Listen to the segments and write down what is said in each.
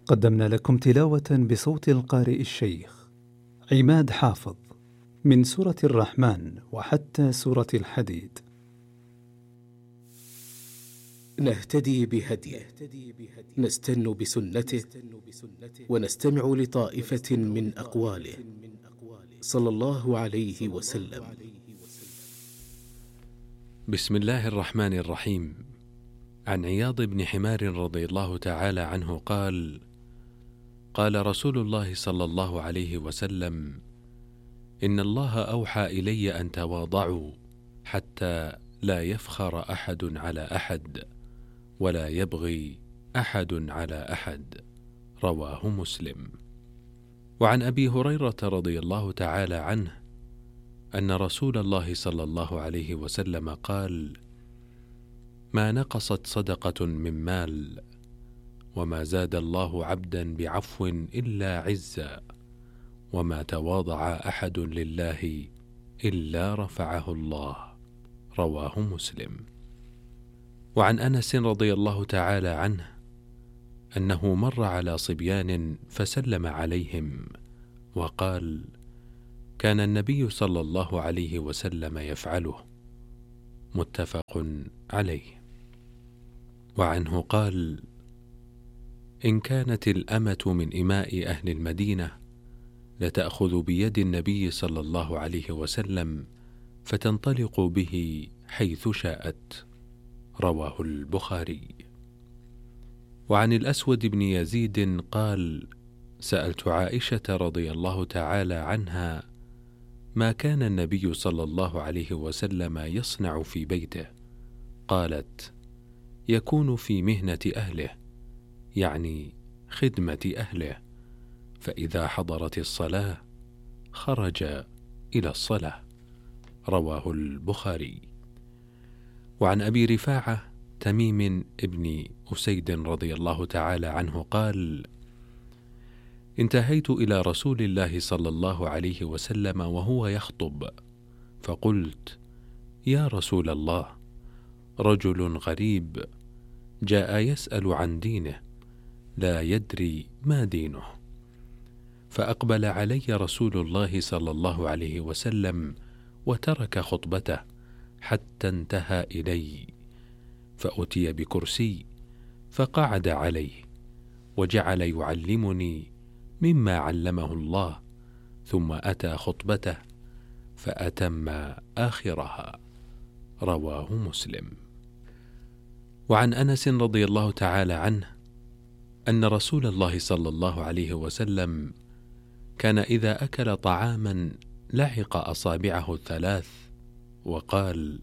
قدمنا لكم تلاوة بصوت القارئ الشيخ عماد حافظ من سورة الرحمن وحتى سورة الحديد. نهتدي بهديه، نستن بسنته، ونستمع لطائفة من أقواله صلى الله عليه وسلم. بسم الله الرحمن الرحيم. عن عياض بن حمار رضي الله تعالى عنه قال: قال رسول الله صلى الله عليه وسلم: إن الله أوحى إلي أن تواضعوا حتى لا يفخر أحد على أحد ولا يبغي أحد على أحد. رواه مسلم. وعن أبي هريرة رضي الله تعالى عنه أن رسول الله صلى الله عليه وسلم قال: ما نقصت صدقة من مال، وما زاد الله عبدا بعفو إلا عزا، وما تواضع أحد لله إلا رفعه الله. رواه مسلم. وعن أنس رضي الله تعالى عنه أنه مر على صبيان فسلم عليهم وقال: كان النبي صلى الله عليه وسلم يفعله. متفق عليه. وعنه قال: إن كانت الأمة من إماء أهل المدينة لتأخذ بيد النبي صلى الله عليه وسلم فتنطلق به حيث شاءت. رواه البخاري. وعن الأسود بن يزيد قال: سألت عائشة رضي الله تعالى عنها ما كان النبي صلى الله عليه وسلم يصنع في بيته؟ قالت: يكون في مهنة أهله، يعني خدمة أهله، فإذا حضرت الصلاة خرج إلى الصلاة. رواه البخاري. وعن أبي رفاعة تميم ابن أسيد رضي الله تعالى عنه قال: انتهيت إلى رسول الله صلى الله عليه وسلم وهو يخطب، فقلت: يا رسول الله، رجل غريب جاء يسأل عن دينه لا يدري ما دينه. فأقبل علي رسول الله صلى الله عليه وسلم وترك خطبته حتى انتهى إلي، فأتي بكرسي فقعد عليه وجعل يعلمني مما علمه الله، ثم أتى خطبته فأتم آخرها. رواه مسلم. وعن أنس رضي الله تعالى عنه أن رسول الله صلى الله عليه وسلم كان إذا أكل طعاما لحق أصابعه الثلاث وقال: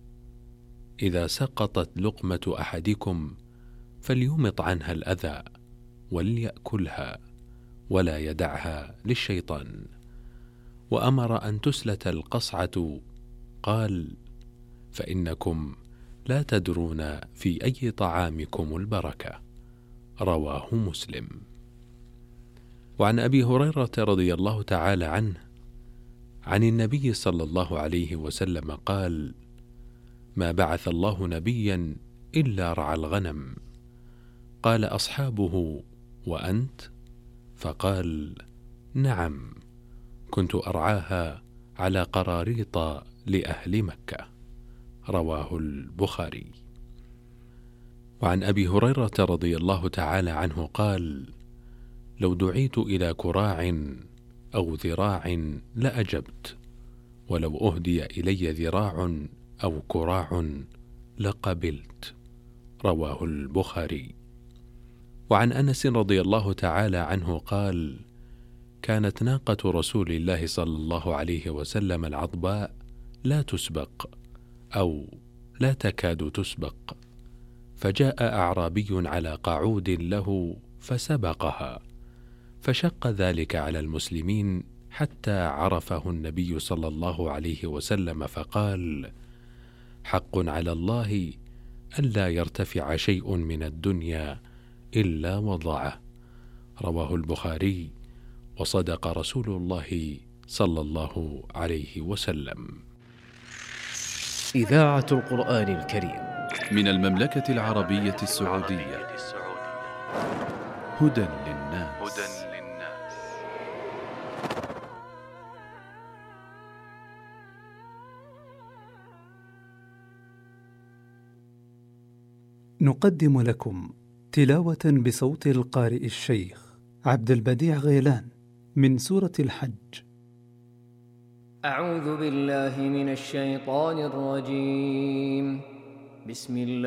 إذا سقطت لقمة أحدكم فليمط عنها الأذى وليأكلها ولا يدعها للشيطان. وأمر أن تسلت القصعة، قال: فإنكم لا تدرون في أي طعامكم البركة. رواه مسلم. وعن أبي هريرة رضي الله تعالى عنه عن النبي صلى الله عليه وسلم قال: ما بعث الله نبيا إلا رعى الغنم. قال أصحابه: وأنت؟ فقال: نعم، كنت أرعاها على قراريط لأهل مكة. رواه البخاري. وعن أبي هريرة رضي الله تعالى عنه قال: لو دعيت إلى كراع أو ذراع لأجبت، ولو أهدي إلي ذراع أو كراع لقبلت. رواه البخاري. وعن أنس رضي الله تعالى عنه قال: كانت ناقة رسول الله صلى الله عليه وسلم العضباء لا تسبق أو لا تكاد تسبق، فجاء أعرابي على قعود له فسبقها، فشق ذلك على المسلمين حتى عرفه النبي صلى الله عليه وسلم، فقال: حق على الله ألا يرتفع شيء من الدنيا إلا وضعه. رواه البخاري. وصدق رسول الله صلى الله عليه وسلم. إذاعة القرآن الكريم من المملكة العربية السعودية. هدى للناس. للناس. نقدم لكم تلاوة بصوت القارئ الشيخ عبد البديع غيلان من سورة الحج. أعوذ بالله من الشيطان الرجيم. بسم الله